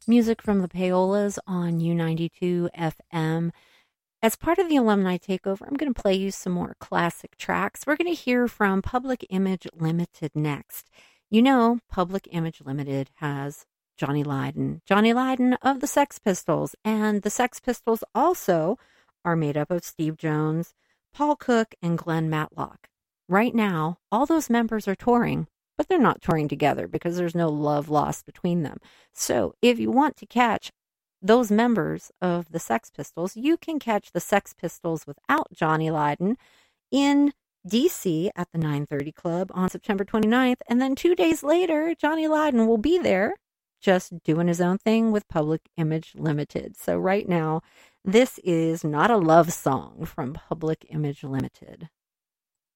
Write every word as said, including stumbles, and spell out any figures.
Music from the Payolas on U ninety-two F M. As part of the Alumni Takeover, I'm going to play you some more classic tracks. We're going to hear from Public Image Limited next. You know, Public Image Limited has Johnny Lydon. Johnny Lydon of the Sex Pistols. And the Sex Pistols also are made up of Steve Jones, Paul Cook, and Glenn Matlock. Right now, all those members are touring, but they're not touring together because there's no love lost between them. So if you want to catch those members of the Sex Pistols, you can catch the Sex Pistols without Johnny Lydon in D C at the nine thirty Club on September twenty-ninth. And then two days later, Johnny Lydon will be there just doing his own thing with Public Image Limited. So right now, this is Not a Love Song from Public Image Limited.